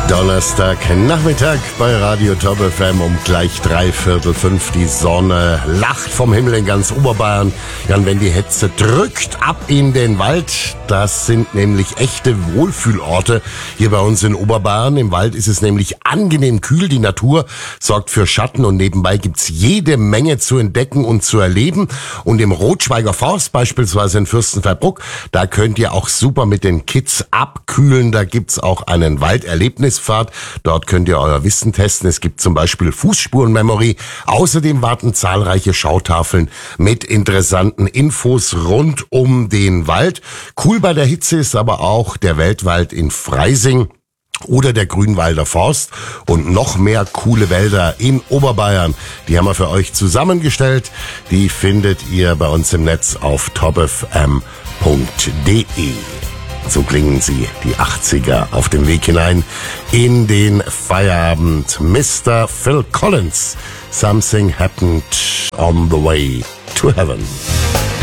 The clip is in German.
Donnerstag Nachmittag bei Radio Top FM um gleich 4:45. Die Sonne lacht vom Himmel in ganz Oberbayern. Ja, und wenn die Hitze drückt, ab in den Wald. Das sind nämlich echte Wohlfühlorte hier bei uns in Oberbayern. Im Wald ist es nämlich angenehm kühl. Die Natur sorgt für Schatten und nebenbei gibt's jede Menge zu entdecken und zu erleben. Und im Rotschweiger Forst beispielsweise in Fürstenfeldbruck, da könnt ihr auch super mit den Kids abkühlen. Da gibt's auch einen Walderlebnisfahrt. Dort könnt ihr euer Wissen testen. Es gibt zum Beispiel Fußspurenmemory. Außerdem warten zahlreiche Schautafeln mit interessanten Infos rund um den Wald. Cool bei der Hitze ist aber auch der Weltwald in Freising oder der Grünwalder Forst und noch mehr coole Wälder in Oberbayern. Die haben wir für euch zusammengestellt. Die findet ihr bei uns im Netz auf topfm.de. So klingen sie, die 80er, auf dem Weg hinein in den Feierabend. Mr. Phil Collins, Something Happened on the Way to Heaven.